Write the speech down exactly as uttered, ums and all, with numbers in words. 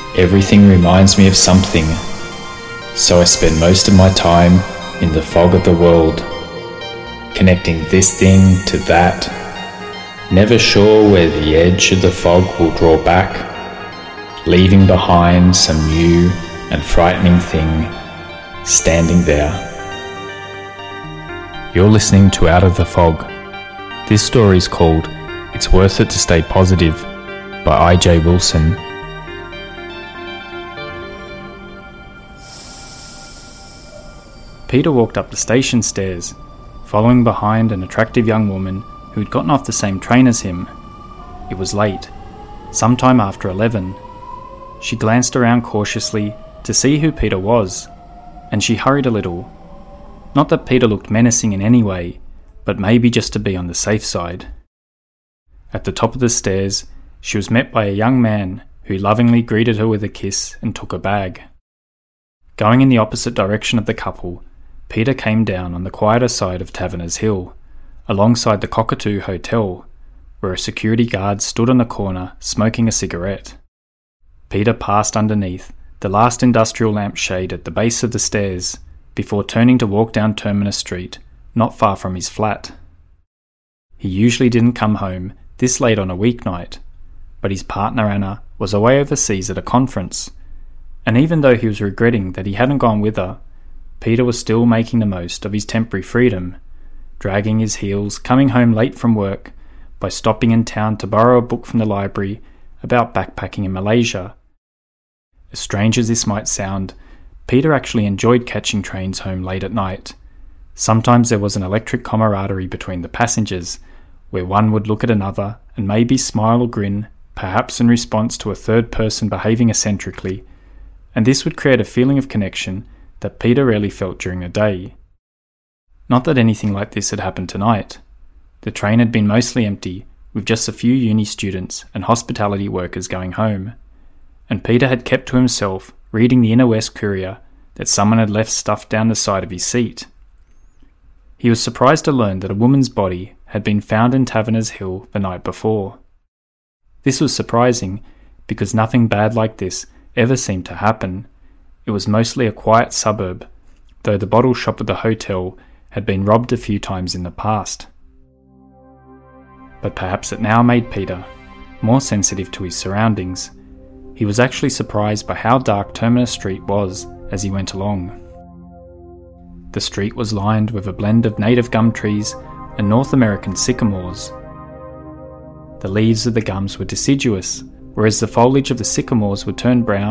Everything reminds me of something, so I spend most of my time in the fog of the world, connecting this thing to that, never sure where the edge of the fog will draw back, leaving behind some new and frightening thing standing there. You're listening to Out of the Fog. This story is called It's Worth It to Stay Positive by I J Wilson. Peter walked up the station stairs, following behind an attractive young woman who had gotten off the same train as him. It was late, sometime after eleven. She glanced around cautiously to see who Peter was, and she hurried a little. Not that Peter looked menacing in any way, but maybe just to be on the safe side. At the top of the stairs, she was met by a young man who lovingly greeted her with a kiss and took her bag. Going in the opposite direction of the couple, Peter came down on the quieter side of Taverners Hill, alongside the Cockatoo Hotel, where a security guard stood on the corner smoking a cigarette. Peter passed underneath the last industrial lampshade at the base of the stairs before turning to walk down Terminus Street, not far from his flat. He usually didn't come home this late on a weeknight, but his partner Anna was away overseas at a conference, and even though he was regretting that he hadn't gone with her, Peter was still making the most of his temporary freedom, dragging his heels, coming home late from work by stopping in town to borrow a book from the library about backpacking in Malaysia. As strange as this might sound, Peter actually enjoyed catching trains home late at night. Sometimes there was an electric camaraderie between the passengers, where one would look at another and maybe smile or grin, perhaps in response to a third person behaving eccentrically, and this would create a feeling of connection that Peter rarely felt during the day. Not that anything like this had happened tonight. The train had been mostly empty, with just a few uni students and hospitality workers going home, and Peter had kept to himself reading the Inner West Courier that someone had left stuffed down the side of his seat. He was surprised to learn that a woman's body had been found in Taverners Hill the night before. This was surprising because nothing bad like this ever seemed to happen. It was mostly a quiet suburb, though the bottle shop at the hotel had been robbed a few times in the past. But perhaps it now made Peter more sensitive to his surroundings. He was actually surprised by how dark Terminus Street was as he went along. The street was lined with a blend of native gum trees and North American sycamores. The leaves of the gums were deciduous, whereas the foliage of the sycamores would turn brown